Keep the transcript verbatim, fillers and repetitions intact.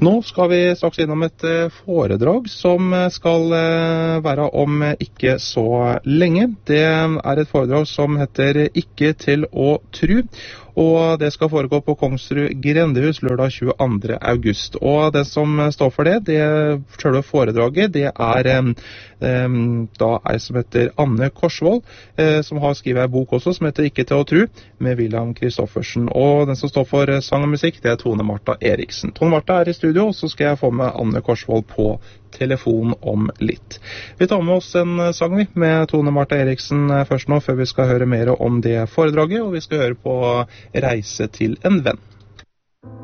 Nå skal vi straks innom et foredrag som skal være om ikke så lenge. Det er et foredrag som heter Ikke til å tru, og det skal foregå på Kongsrud Grendehus lørdag tjueandre august. Og det som står for det, det selve foredraget, det er eh, da ei som heter Anne Korsvold, eh, som har skrevet en bok også som heter Ikke til å tru, med William Kristoffersen. Og den som står for sang og musikk, det er Tone Marta Eriksen. Tone Marta er i studio, og så skal jeg få med Anne Korsvold på telefon om litt. Vi tar med oss en sang vi med Tone Marta Eriksen først nå, før vi skal høre mer om det foredraget, og vi skal høre på Reise til en venn.